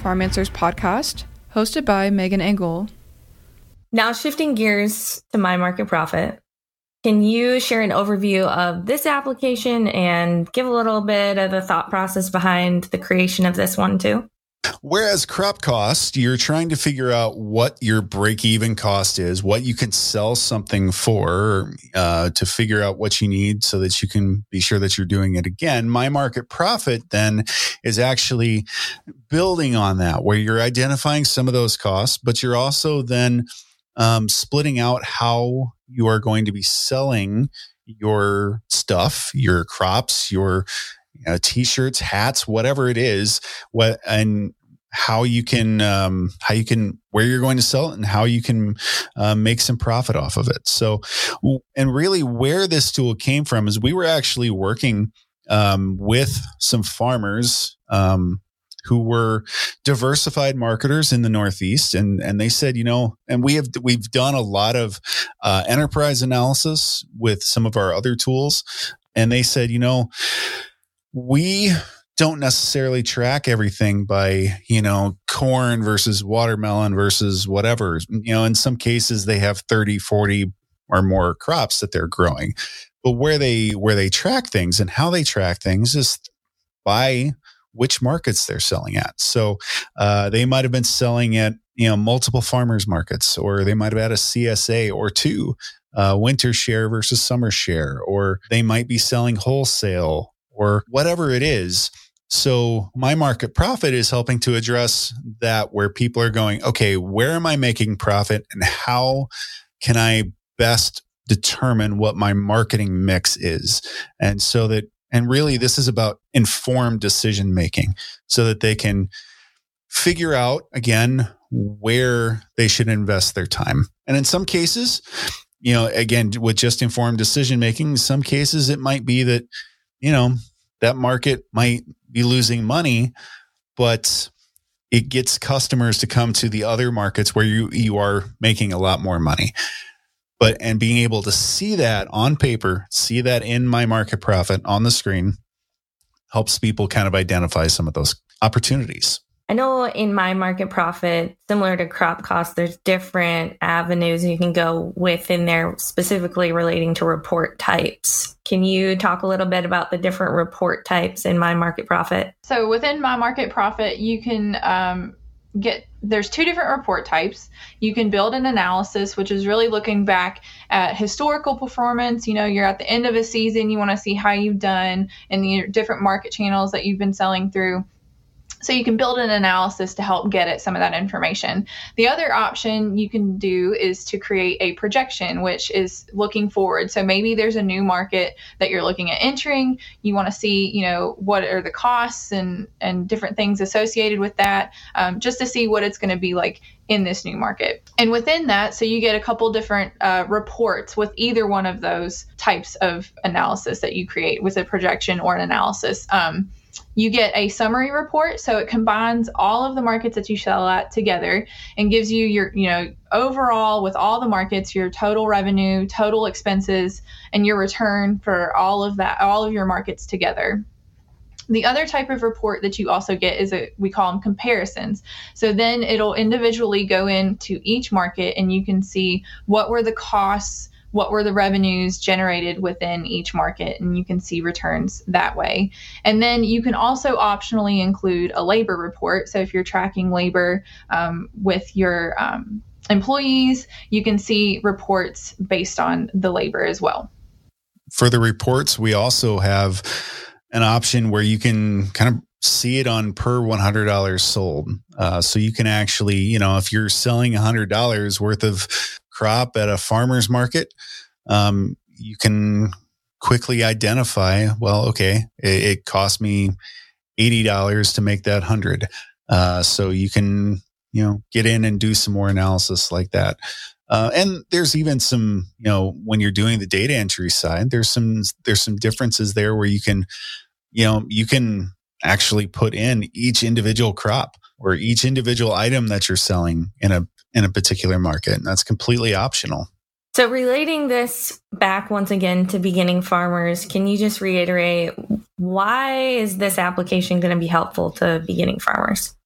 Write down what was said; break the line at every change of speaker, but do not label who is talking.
Farm Answers podcast, hosted by Megan Engel.
Now shifting gears to My Market Profit, can you share an overview of this application and give a little bit of the thought process behind the creation of this one too?
Whereas crop cost, you're trying to figure out what your break-even cost is, what you can sell something for, to figure out what you need so that you can be sure that you're doing it again. My Market Profit then is actually building on that, where you're identifying some of those costs, but you're also then splitting out how you are going to be selling your stuff, your crops, your t-shirts, hats, whatever it is, and how you can, where you're going to sell it and how you can make some profit off of it. So, and really where this tool came from is we were actually working with some farmers who were diversified marketers in the Northeast. And they said, and we've done a lot of enterprise analysis with some of our other tools. And they said, we don't necessarily track everything by, corn versus watermelon versus whatever. In some cases they have 30, 40 or more crops that they're growing. But where they track things and how they track things is by which markets they're selling at. So they might have been selling at, multiple farmers markets, or they might have had a CSA or two, winter share versus summer share, or they might be selling wholesale or whatever it is. So My Market Profit is helping to address that, where people are going, okay, where am I making profit and how can I best determine what my marketing mix is? And really this is about informed decision making so that they can figure out, again, where they should invest their time. And in some cases, again, with just informed decision making, in some cases it might be that, that market might be losing money, but it gets customers to come to the other markets where you are making a lot more money. And being able to see that on paper, see that in My Market Profit on the screen, helps people kind of identify some of those opportunities.
I know in My Market Profit, similar to crop costs, there's different avenues you can go within there, specifically relating to report types. Can you talk a little bit about the different report types in My Market Profit?
So within My Market Profit, you can there's two different report types. You can build an analysis, which is really looking back at historical performance. You're at the end of a season, you want to see how you've done in the different market channels that you've been selling through. So you can build an analysis to help get at some of that information. The other option you can do is to create a projection, which is looking forward. So maybe there's a new market that you're looking at entering. You want to see, what are the costs and different things associated with that, just to see what it's going to be like in this new market. And within that, so you get a couple different reports with either one of those types of analysis that you create with a projection or an analysis. You get a summary report, so it combines all of the markets that you sell at together and gives you your, overall with all the markets, your total revenue, total expenses, and your return for all of your markets together. The other type of report that you also get is we call them comparisons. So then it'll individually go into each market and you can see what were the costs, what were the revenues generated within each market, and you can see returns that way. And then you can also optionally include a labor report. So if you're tracking labor with your employees, you can see reports based on the labor as well.
For the reports, we also have an option where you can kind of see it on per $100 sold. So you can actually, if you're selling $100 worth of crop at a farmer's market, you can quickly identify, well, okay, it cost me $80 to make that 100. So you can, get in and do some more analysis like that. And there's even some, when you're doing the data entry side, there's some differences there where you can actually put in each individual crop or each individual item that you're selling in a particular market. And that's completely optional.
So relating this back once again to beginning farmers, can you just reiterate, why is this application going to be helpful to beginning farmers?